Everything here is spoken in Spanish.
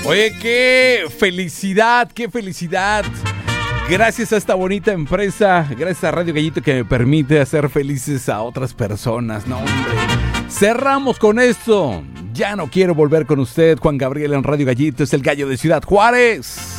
Oye, qué felicidad, qué felicidad. Gracias a esta bonita empresa, gracias a Radio Gallito que me permite hacer felices a otras personas. No, hombre. Cerramos con esto. Ya no quiero volver con usted. Juan Gabriel en Radio Gallito, es el gallo de Ciudad Juárez.